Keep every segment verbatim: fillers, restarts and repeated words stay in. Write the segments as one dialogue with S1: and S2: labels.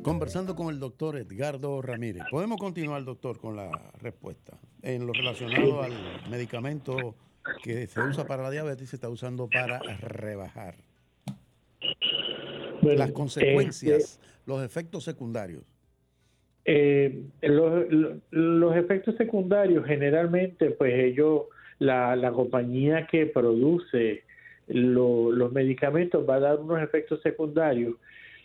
S1: Conversando con el doctor Edgardo Ramírez. Podemos continuar, doctor, con la respuesta. En lo relacionado al medicamento que se usa para la diabetes, se está usando para rebajar. Bueno, las consecuencias, este, los efectos secundarios.
S2: Eh, los, los, los efectos secundarios generalmente, pues ellos, la, la compañía que produce lo, los medicamentos va a dar unos efectos secundarios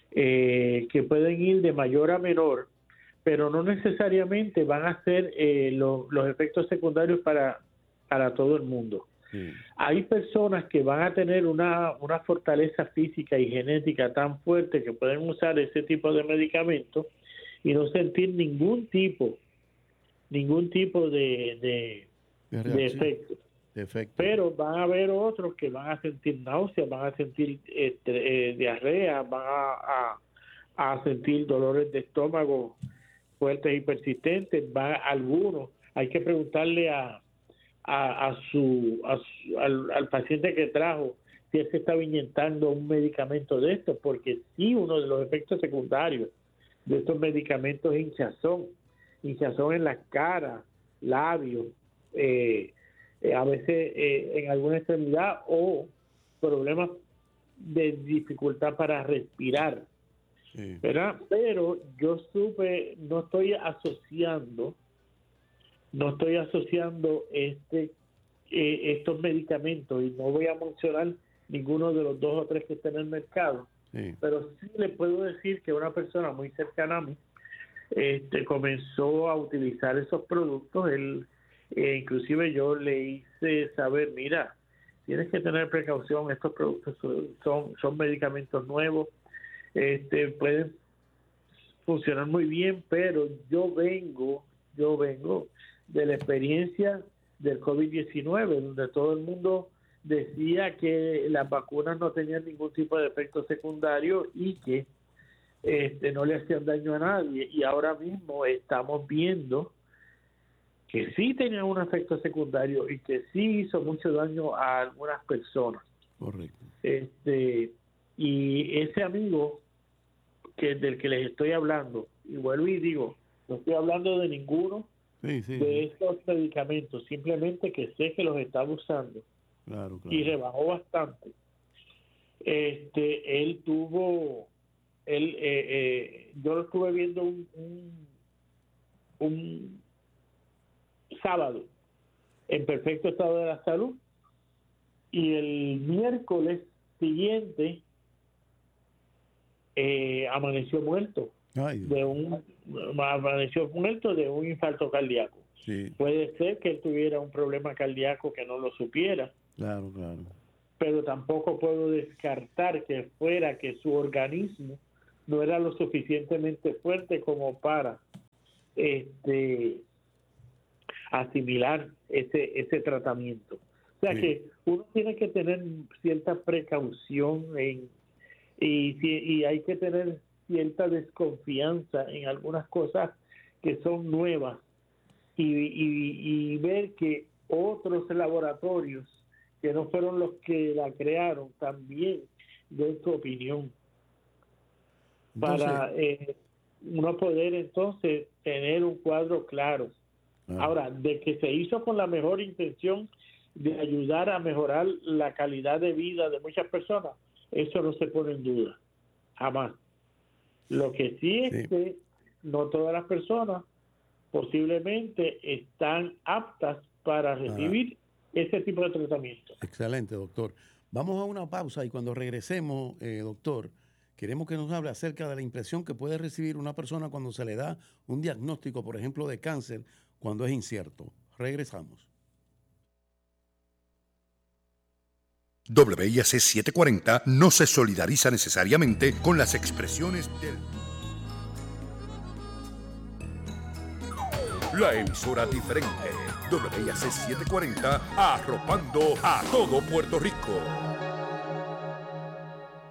S2: eh, que pueden ir de mayor a menor, pero no necesariamente van a ser eh, lo, los efectos secundarios para, para todo el mundo. Sí. Hay personas que van a tener una, una fortaleza física y genética tan fuerte que pueden usar ese tipo de medicamentos y no sentir ningún tipo, ningún tipo de, de, de, de efecto.
S1: Efecto.
S2: Pero van a haber otros que van a sentir náuseas, van a sentir este, eh, diarrea, van a, a, a sentir dolores de estómago fuertes y persistentes. Van algunos, hay que preguntarle a, a, a, su, a su al, al paciente que trajo si él se estaba inyectando un medicamento de estos, porque sí, uno de los efectos secundarios de estos medicamentos es hinchazón, hinchazón en la cara, labios, eh, eh, a veces eh, en alguna extremidad o problemas de dificultad para respirar, sí. ¿verdad? Pero yo supe, no estoy asociando, no estoy asociando este eh, estos medicamentos y no voy a mencionar ninguno de los dos o tres que estén en el mercado. Sí. Pero sí le puedo decir que una persona muy cercana a mí este, comenzó a utilizar esos productos. Él, eh, inclusive yo le hice saber, mira, tienes que tener precaución, estos productos son, son, son medicamentos nuevos, este, pueden funcionar muy bien, pero yo vengo, yo vengo de la experiencia del COVID diecinueve, donde todo el mundo decía que las vacunas no tenían ningún tipo de efecto secundario y que este, no le hacían daño a nadie. Y ahora mismo estamos viendo que sí tenían un efecto secundario y que sí hizo mucho daño a algunas personas.
S1: Correcto.
S2: Este, y ese amigo que del que les estoy hablando, y vuelvo y digo, no estoy hablando de ninguno
S1: sí, sí,
S2: de
S1: sí.
S2: estos medicamentos, simplemente que sé que los estaba usando.
S1: Claro, claro.
S2: Y rebajó bastante. Este, él tuvo, él, eh, eh, yo lo estuve viendo un, un, un sábado en perfecto estado de la salud y el miércoles siguiente eh, amaneció muerto.
S1: Ay,
S2: de un amaneció muerto de un infarto cardíaco.
S1: Sí.
S2: Puede ser que él tuviera un problema cardíaco que no lo supiera.
S1: Claro, claro.
S2: Pero tampoco puedo descartar que fuera que su organismo no era lo suficientemente fuerte como para este asimilar ese ese tratamiento. O sea sí. que uno tiene que tener cierta precaución en, y, y hay que tener cierta desconfianza en algunas cosas que son nuevas y, y, y ver que otros laboratorios que no fueron los que la crearon también den su opinión entonces, para eh, uno poder entonces tener un cuadro claro. Ah. Ahora, de que se hizo con la mejor intención de ayudar a mejorar la calidad de vida de muchas personas, eso no se pone en duda, jamás. Lo que sí es sí. que no todas las personas posiblemente están aptas para recibir ah. ese tipo de tratamiento.
S1: Excelente, doctor. Vamos a una pausa y cuando regresemos, eh, doctor, queremos que nos hable acerca de la impresión que puede recibir una persona cuando se le da un diagnóstico, por ejemplo, de cáncer, cuando es incierto. Regresamos.
S3: W I A C setecientos cuarenta no se solidariza necesariamente con las expresiones del... La emisora diferente. W I A C setecientos cuarenta, arropando a todo Puerto Rico.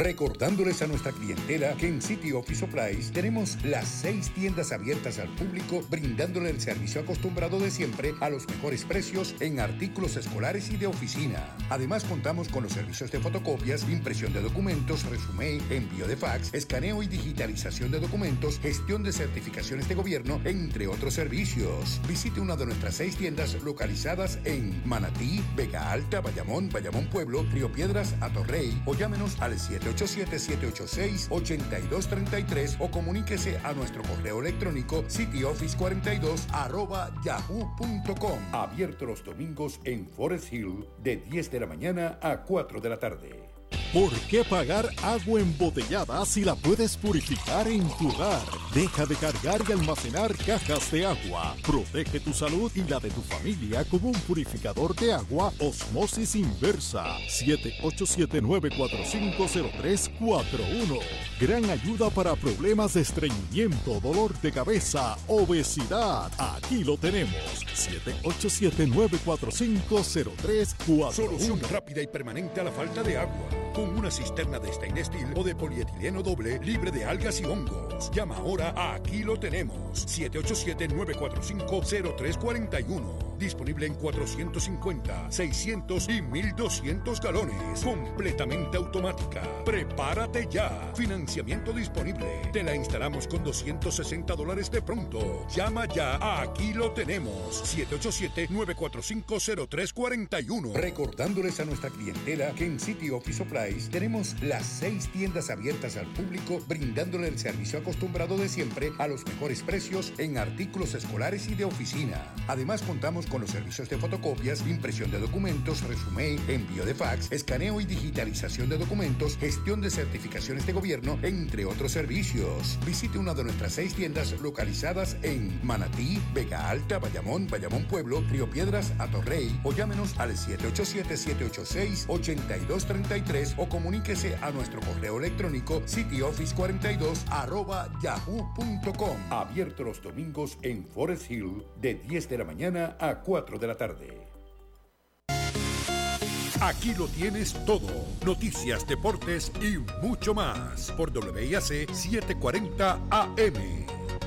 S3: Recordándoles a nuestra clientela que en City Office Supplies tenemos las seis tiendas abiertas al público, brindándole el servicio acostumbrado de siempre a los mejores precios en artículos escolares y de oficina. Además, contamos con los servicios de fotocopias, impresión de documentos, resumen, envío de fax, escaneo y digitalización de documentos, gestión de certificaciones de gobierno, entre otros servicios. Visite una de nuestras seis tiendas localizadas en Manatí, Vega Alta, Bayamón, Bayamón Pueblo, Río Piedras, Atorrey, o llámenos al siete ocho siete, siete ocho seis, ocho dos tres tres o comuníquese a nuestro correo electrónico city office cuarenta y dos arroba yahoo punto com. Abierto los domingos en Forest Hill de diez de la mañana a cuatro de la tarde.
S4: ¿Por qué pagar agua embotellada si la puedes purificar en tu hogar? Deja de cargar y almacenar cajas de agua. Protege tu salud y la de tu familia con un purificador de agua Osmosis Inversa. siete ocho siete, nueve cuatro cinco, cero tres cuatro uno. Gran ayuda para problemas de estreñimiento, dolor de cabeza, obesidad. Aquí lo tenemos. siete ocho siete, nueve cuatro cinco, cero tres cuatro uno.
S3: Solución rápida y permanente a la falta de agua. Con una cisterna de stainless steel o de polietileno doble libre de algas y hongos. Llama ahora a Aquí lo tenemos. siete ocho siete, nueve cuatro cinco, cero tres cuatro uno. Disponible en cuatrocientos cincuenta, seiscientos y mil doscientos galones. Completamente automática. Prepárate ya. Financiamiento disponible. Te la instalamos con doscientos sesenta dólares de pronto. Llama ya a Aquí lo tenemos. siete ocho siete, nueve cuatro cinco, cero tres cuatro uno. Recordándoles a nuestra clientela que en City Office Supplies tenemos las seis tiendas abiertas al público, brindándole el servicio acostumbrado de siempre a los mejores precios en artículos escolares y de oficina. Además, contamos con los servicios de fotocopias, impresión de documentos, resumen, envío de fax, escaneo y digitalización de documentos, gestión de certificaciones de gobierno, entre otros servicios. Visite una de nuestras seis tiendas localizadas en Manatí, Vega Alta, Bayamón, Bayamón Pueblo, Río Piedras, Atorrey, o llámenos al siete ocho siete, siete ocho seis, ocho dos tres tres o comuníquese a nuestro correo electrónico city office cuarenta y dos arroba yahoo punto com. Abierto los domingos en Forest Hill de diez de la mañana a cuatro de la tarde. Aquí lo tienes todo. Noticias, deportes y mucho más por W I A C setecientos cuarenta A M.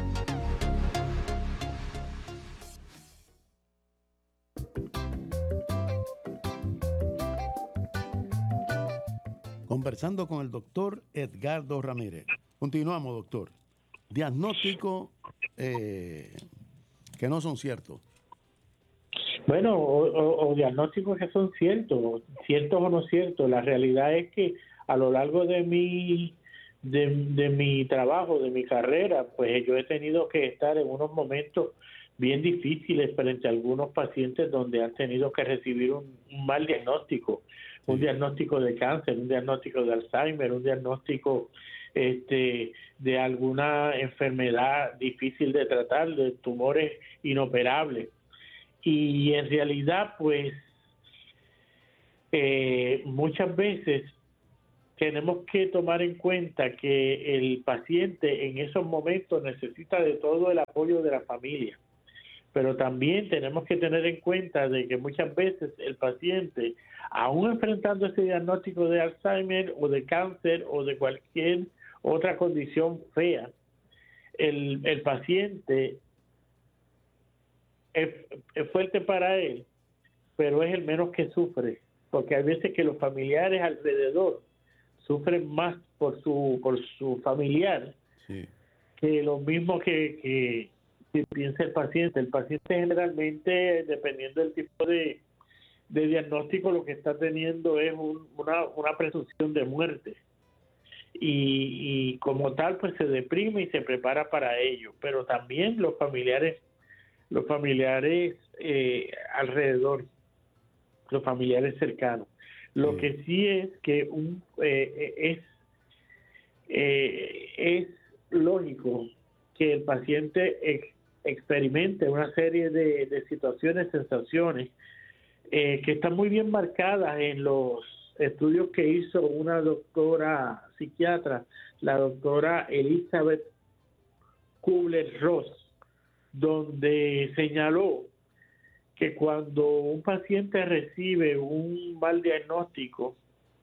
S1: Conversando con el doctor Edgardo Ramírez. Continuamos, doctor. Diagnóstico eh, que no son ciertos.
S2: Bueno, o, o, o diagnósticos que son ciertos, ciertos o no ciertos. La realidad es que a lo largo de mi de, de mi trabajo, de mi carrera, pues yo he tenido que estar en unos momentos bien difíciles frente a algunos pacientes donde han tenido que recibir un, un mal diagnóstico, un diagnóstico de cáncer, un diagnóstico de Alzheimer, un diagnóstico este, de alguna enfermedad difícil de tratar, de tumores inoperables. Y en realidad, pues, eh, muchas veces tenemos que tomar en cuenta que el paciente en esos momentos necesita de todo el apoyo de la familia. Pero también tenemos que tener en cuenta de que muchas veces el paciente, aún enfrentando ese diagnóstico de Alzheimer o de cáncer o de cualquier otra condición fea, el, el paciente es, es fuerte para él, pero es el menos que sufre, porque hay veces que los familiares alrededor sufren más por su por su familiar sí. que lo mismo que, que si piensa el paciente. El paciente generalmente, dependiendo del tipo de, de diagnóstico, lo que está teniendo es un, una, una presunción de muerte. Y, y como tal, pues se deprime y se prepara para ello. Pero también los familiares, los familiares eh, alrededor, los familiares cercanos. Lo sí. que sí es que un, eh, es, eh, es lógico que el paciente ex, experimente una serie de, de situaciones, sensaciones eh, que están muy bien marcadas en los estudios que hizo una doctora psiquiatra, la doctora Elizabeth Kubler-Ross, donde señaló que cuando un paciente recibe un mal diagnóstico,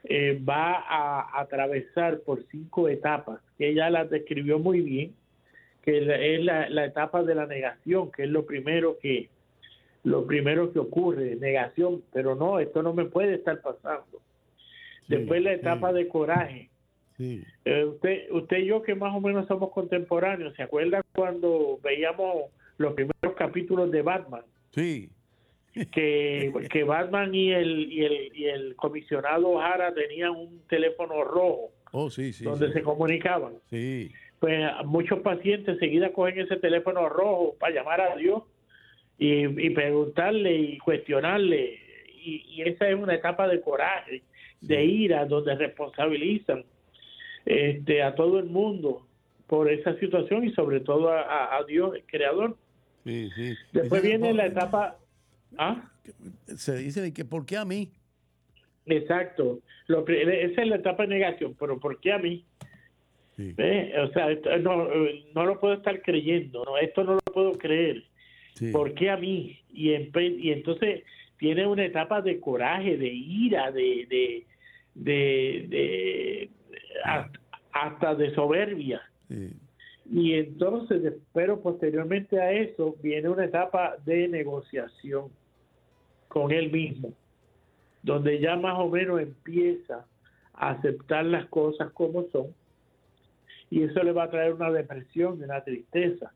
S2: eh, va a atravesar por cinco etapas, que ella las describió muy bien, que es la, la etapa de la negación, que es lo primero que lo primero que ocurre, negación, pero no, esto no me puede estar pasando. Sí, después la etapa sí. de coraje. Sí. Eh, usted, usted y yo, que más o menos somos contemporáneos, ¿se acuerda cuando veíamos los primeros capítulos de Batman?
S1: Sí.
S2: Que, que Batman y el, y el y el comisionado O'Hara tenían un teléfono rojo.
S1: Oh, sí, sí,
S2: donde
S1: sí.
S2: se comunicaban.
S1: Sí.
S2: Pues muchos pacientes enseguida cogen ese teléfono rojo para llamar a Dios y, y preguntarle y cuestionarle. Y, y esa es una etapa de coraje, sí. de ira, donde responsabilizan este, a todo el mundo por esa situación y sobre todo a, a, a Dios, el Creador.
S1: Sí, sí.
S2: Después
S1: Dice,
S2: viene
S1: por,
S2: la etapa... ¿Ah?
S1: Se dice que ¿por qué a mí?
S2: Exacto. Lo, esa es la etapa de negación, pero ¿por qué a mí? Sí. ¿Eh? O sea, esto, no, no lo puedo estar creyendo, no, esto no lo puedo creer. Sí. ¿Por qué a mí? Y, en, y entonces tiene una etapa de coraje, de ira, de, de, de, de hasta, hasta de soberbia. Sí. Y entonces, pero posteriormente a eso, viene una etapa de negociación con él mismo, donde ya más o menos empieza a aceptar las cosas como son, y eso le va a traer una depresión y una tristeza.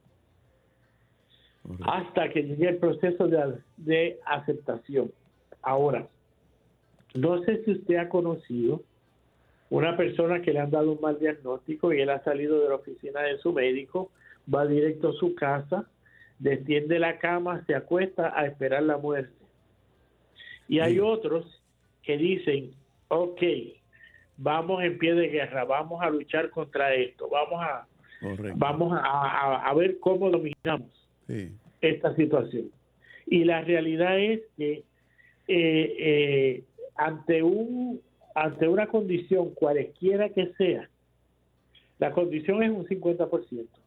S2: Correcto. Hasta que llegue el proceso de, de aceptación. Ahora, no sé si usted ha conocido una persona que le han dado un mal diagnóstico y él ha salido de la oficina de su médico, va directo a su casa, destiende la cama, se acuesta a esperar la muerte. Y hay sí. otros que dicen, ok, vamos en pie de guerra, vamos a luchar contra esto, vamos a, vamos a, a, a ver cómo dominamos sí. esta situación. Y la realidad es que eh, eh, ante un ante una condición cualesquiera que sea, la condición es un cincuenta por ciento.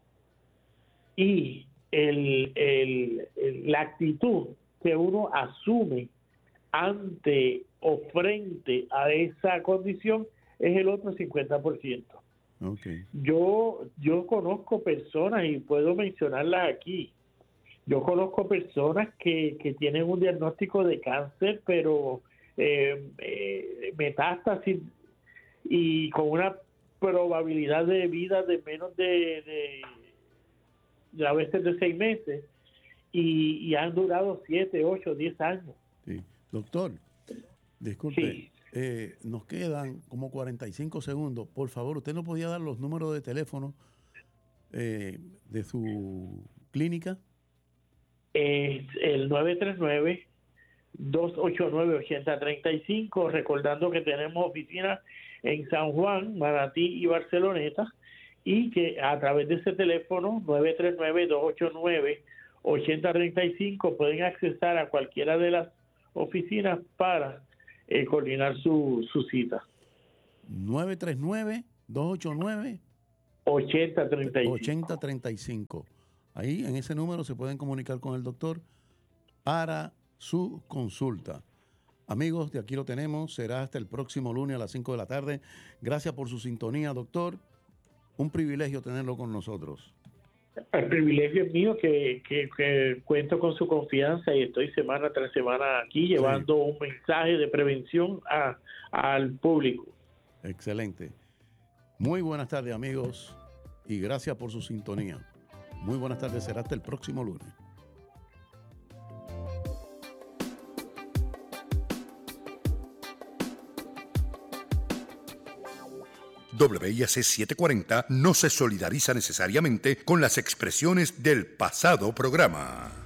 S2: Y el, el, el, la actitud que uno asume ante o frente a esa condición es el otro cincuenta por ciento. Okay. Yo, yo conozco personas, y puedo mencionarlas aquí, yo conozco personas que, que tienen un diagnóstico de cáncer, pero eh, eh, metástasis, y con una probabilidad de vida de menos de, de, de a veces de seis meses, y, y han durado siete, ocho, diez años.
S1: Sí. Doctor, disculpe, sí. eh, nos quedan como cuarenta y cinco segundos. Por favor, ¿usted no podía dar los números de teléfono eh, de su clínica?
S2: Es el nueve tres nueve, dos ocho nueve, ocho cero tres cinco, recordando que tenemos oficinas en San Juan, Manatí y Barceloneta, y que a través de ese teléfono nueve tres nueve, dos ocho nueve, ocho cero tres cinco pueden accesar a cualquiera de las oficinas para eh, coordinar su, su cita.
S1: nueve tres nueve, dos ocho nueve,
S2: ocho cero tres
S1: cinco. Ahí en ese número se pueden comunicar con el doctor para su consulta. Amigos, de aquí lo tenemos. Será hasta el próximo lunes a las cinco de la tarde. Gracias por su sintonía, doctor. Un privilegio tenerlo con nosotros.
S2: El privilegio es mío, que, que, que cuento con su confianza y estoy semana tras semana aquí llevando sí. un mensaje de prevención a, al público.
S1: Excelente. Muy buenas tardes, amigos, y gracias por su sintonía. Muy buenas tardes, será hasta el próximo lunes.
S3: W I A C setecientos cuarenta no se solidariza necesariamente con las expresiones del pasado programa.